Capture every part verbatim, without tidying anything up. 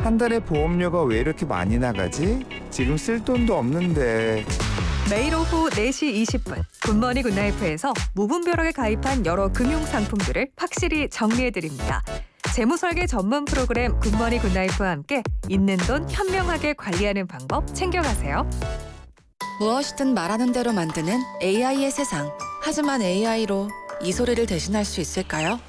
한 달에 보험료가 왜 이렇게 많이 나가지? 지금 쓸 돈도 없는데. 매일 오후 네 시 이십 분 굿모닝 굿나이프에서 무분별하게 가입한 여러 금융상품들을 확실히 정리해드립니다. 재무설계 전문 프로그램 굿모닝 굿나이프와 함께 있는 돈 현명하게 관리하는 방법 챙겨가세요. 무엇이든 말하는 대로 만드는 에이아이의 세상. 하지만 에이아이로 이 소리를 대신할 수 있을까요?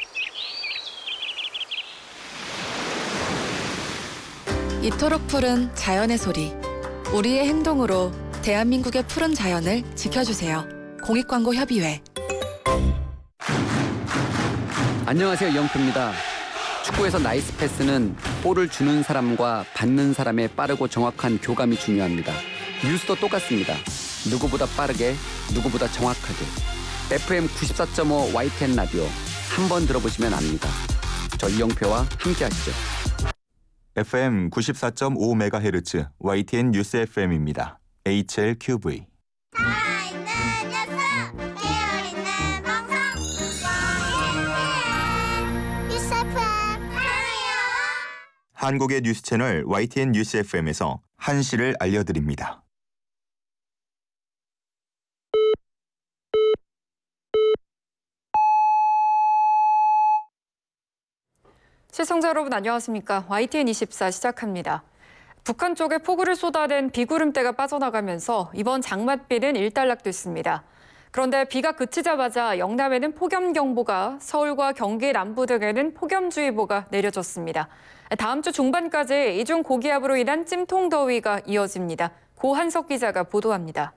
이토록 푸른 자연의 소리. 우리의 행동으로 대한민국의 푸른 자연을 지켜주세요. 공익광고협의회. 안녕하세요. 이영표입니다. 축구에서 나이스 패스는 볼을 주는 사람과 받는 사람의 빠르고 정확한 교감이 중요합니다. 뉴스도 똑같습니다. 누구보다 빠르게, 누구보다 정확하게. 에프엠 구십사 점 오 와이티엔 라디오 한번 들어보시면 압니다. 저 이영표와 함께 하시죠. 에프엠 구십사 점 오 메가헤르츠 와이티엔 뉴스 에프엠입니다. 에이치엘큐브이. 살아있는 뉴스, 깨어있는 방송, 와이티엔 뉴스 에프엠, 사랑해요. 한국의 뉴스 채널 와이티엔 뉴스 에프엠에서 한시를 알려드립니다. 시청자 여러분 안녕하십니까. 와이티엔 이십사 시작합니다. 북한 쪽에 폭우를 쏟아낸 비구름대가 빠져나가면서 이번 장맛비는 일단락됐습니다. 그런데 비가 그치자마자 영남에는 폭염경보가, 서울과 경기 남부 등에는 폭염주의보가 내려졌습니다. 다음 주 중반까지 이중 고기압으로 인한 찜통더위가 이어집니다. 고한석 기자가 보도합니다.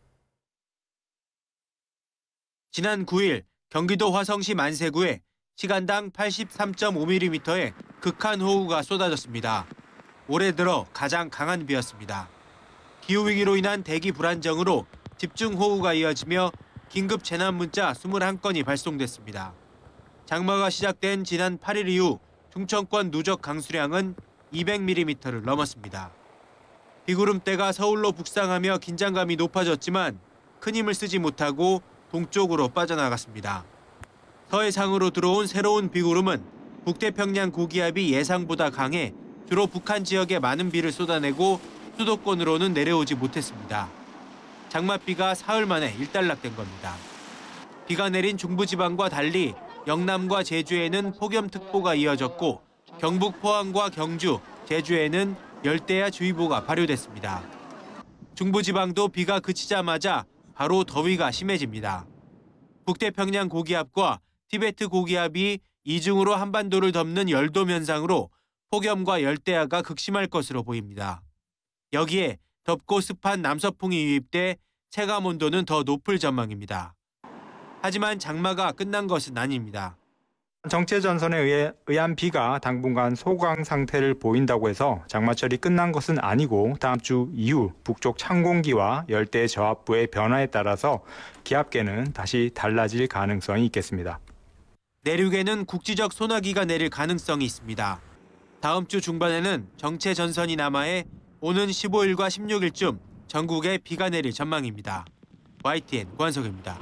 지난 구 일 경기도 화성시 만세구에 시간당 팔십삼 점 오 밀리미터의 극한 호우가 쏟아졌습니다. 올해 들어 가장 강한 비였습니다. 기후위기로 인한 대기 불안정으로 집중호우가 이어지며 긴급 재난 문자 이십일 건이 발송됐습니다. 장마가 시작된 지난 팔 일 이후 충청권 누적 강수량은 이백 밀리미터를 넘었습니다. 비구름대가 서울로 북상하며 긴장감이 높아졌지만 큰 힘을 쓰지 못하고 동쪽으로 빠져나갔습니다. 서해상으로 들어온 새로운 비구름은 북태평양 고기압이 예상보다 강해 주로 북한 지역에 많은 비를 쏟아내고 수도권으로는 내려오지 못했습니다. 장맛비가 사흘 만에 일단락된 겁니다. 비가 내린 중부지방과 달리 영남과 제주에는 폭염특보가 이어졌고 경북 포항과 경주, 제주에는 열대야주의보가 발효됐습니다. 중부지방도 비가 그치자마자 바로 더위가 심해집니다. 북태평양 고기압과 티베트 고기압이 이중으로 한반도를 덮는 열돔 현상으로 폭염과 열대야가 극심할 것으로 보입니다. 여기에 덥고 습한 남서풍이 유입돼 체감온도는 더 높을 전망입니다. 하지만 장마가 끝난 것은 아닙니다. 정체전선에 의해 의한 비가 당분간 소강 상태를 보인다고 해서 장마철이 끝난 것은 아니고 다음 주 이후 북쪽 찬 공기와 열대 저압부의 변화에 따라서 기압계는 다시 달라질 가능성이 있겠습니다. 내륙에는 국지적 소나기가 내릴 가능성이 있습니다. 다음 주 중반에는 정체전선이 남하해 오는 십오 일과 십육 일쯤 전국에 비가 내릴 전망입니다. 와이티엔 고한석입니다.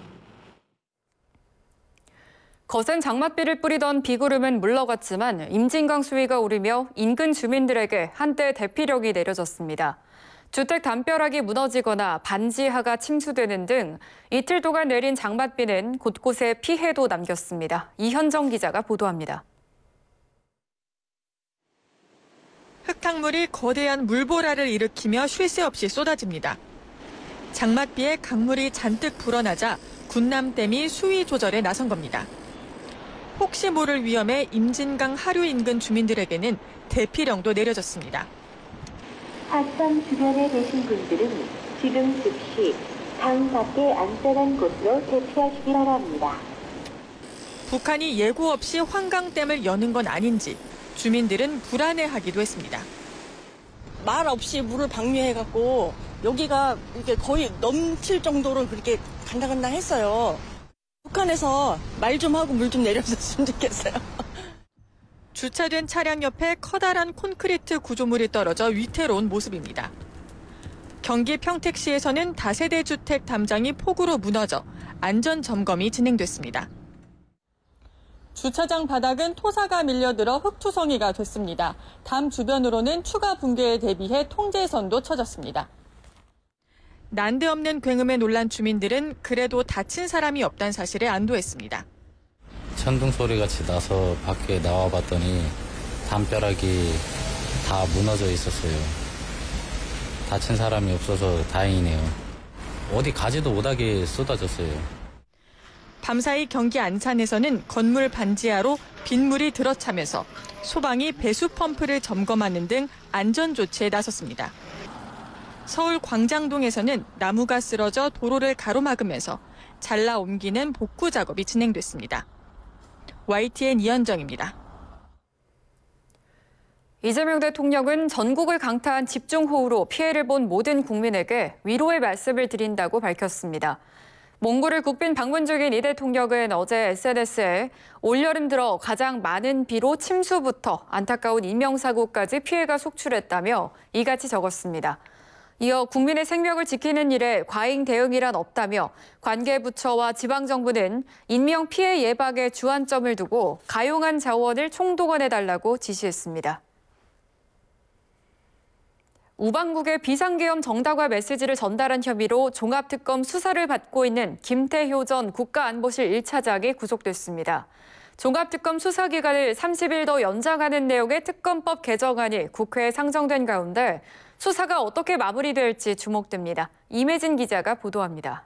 거센 장맛비를 뿌리던 비구름은 물러갔지만 임진강 수위가 오르며 인근 주민들에게 한때 대피령이 내려졌습니다. 주택 담벼락이 무너지거나 반지하가 침수되는 등 이틀 동안 내린 장맛비는 곳곳에 피해도 남겼습니다. 이현정 기자가 보도합니다. 흙탕물이 거대한 물보라를 일으키며 쉴 새 없이 쏟아집니다. 장맛비에 강물이 잔뜩 불어나자 군남댐이 수위 조절에 나선 겁니다. 혹시 모를 위험에 임진강 하류 인근 주민들에게는 대피령도 내려졌습니다. 하천 주변에 계신 분들은 지금 즉시 강 밖에 안전한 곳으로 대피하시기 바랍니다. 북한이 예고 없이 환강댐을 여는 건 아닌지 주민들은 불안해하기도 했습니다. 말 없이 물을 방류해갖고 여기가 이렇게 거의 넘칠 정도로 그렇게 간당간당했어요. 북한에서 말 좀 하고 물 좀 내려줬으면 좋겠어요. 주차된 차량 옆에 커다란 콘크리트 구조물이 떨어져 위태로운 모습입니다. 경기 평택시에서는 다세대 주택 담장이 폭우로 무너져 안전 점검이 진행됐습니다. 주차장 바닥은 토사가 밀려들어 흙투성이가 됐습니다. 담 주변으로는 추가 붕괴에 대비해 통제선도 쳐졌습니다. 난데없는 굉음에 놀란 주민들은 그래도 다친 사람이 없다는 사실에 안도했습니다. 천둥 소리같이 나서 밖에 나와봤더니 담벼락이 다 무너져 있었어요. 다친 사람이 없어서 다행이네요. 어디 가지도 못하게 쏟아졌어요. 밤사이 경기 안산에서는 건물 반지하로 빗물이 들어차면서 소방이 배수 펌프를 점검하는 등 안전 조치에 나섰습니다. 서울 광장동에서는 나무가 쓰러져 도로를 가로막으면서 잘라 옮기는 복구 작업이 진행됐습니다. 와이티엔 이현정입니다. 이재명 대통령은 전국을 강타한 집중호우로 피해를 본 모든 국민에게 위로의 말씀을 드린다고 밝혔습니다. 몽골을 국빈 방문 중인 이 대통령은 어제 에스엔에스에 올여름 들어 가장 많은 비로 침수부터 안타까운 인명사고까지 피해가 속출했다며 이같이 적었습니다. 이어 국민의 생명을 지키는 일에 과잉 대응이란 없다며 관계부처와 지방정부는 인명피해 예방에 주안점을 두고 가용한 자원을 총동원해달라고 지시했습니다. 우방국의 비상계엄 정당화 메시지를 전달한 혐의로 종합특검 수사를 받고 있는 김태효 전 국가안보실 일 차장이 구속됐습니다. 종합특검 수사 기간을 삼십 일 더 연장하는 내용의 특검법 개정안이 국회에 상정된 가운데 수사가 어떻게 마무리될지 주목됩니다. 임혜진 기자가 보도합니다.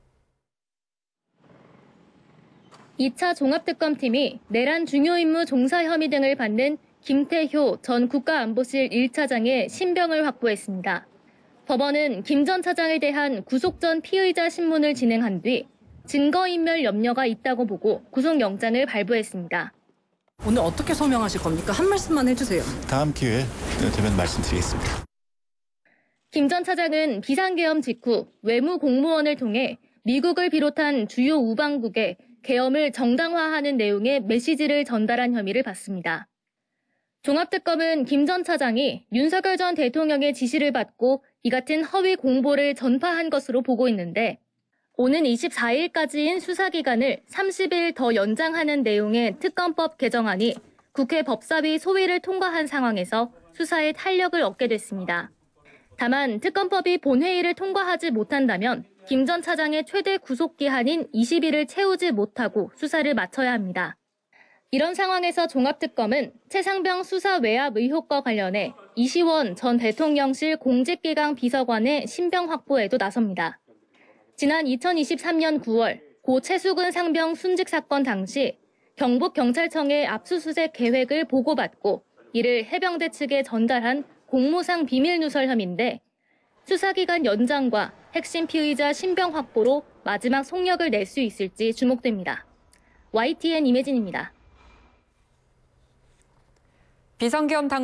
이 차 종합특검팀이 내란 중요 임무 종사 혐의 등을 받는 김태효 전 국가안보실 일 차장의 신병을 확보했습니다. 법원은 김 전 차장에 대한 구속 전 피의자 신문을 진행한 뒤 증거인멸 염려가 있다고 보고 구속영장을 발부했습니다. 오늘 어떻게 소명하실 겁니까? 한 말씀만 해주세요. 다음 기회에 되면 말씀드리겠습니다. 김 전 차장은 비상계엄 직후 외무 공무원을 통해 미국을 비롯한 주요 우방국에 계엄을 정당화하는 내용의 메시지를 전달한 혐의를 받습니다. 종합특검은 김 전 차장이 윤석열 전 대통령의 지시를 받고 이 같은 허위 공보를 전파한 것으로 보고 있는데 오는 이십사 일까지인 수사기간을 삼십 일 더 연장하는 내용의 특검법 개정안이 국회 법사위 소위를 통과한 상황에서 수사에 탄력을 얻게 됐습니다. 다만 특검법이 본회의를 통과하지 못한다면 김 전 차장의 최대 구속기한인 이십 일을 채우지 못하고 수사를 마쳐야 합니다. 이런 상황에서 종합특검은 최상병 수사 외압 의혹과 관련해 이시원 전 대통령실 공직기강 비서관의 신병 확보에도 나섭니다. 지난 이천이십삼 년 구월 고 최수근 상병 순직 사건 당시 경북경찰청의 압수수색 계획을 보고받고 이를 해병대 측에 전달한 공무상 비밀 누설 혐의인데 수사기간 연장과 핵심 피의자 신병 확보로 마지막 속력을 낼 수 있을지 주목됩니다. 와이티엔 임혜진입니다. 비상계엄 당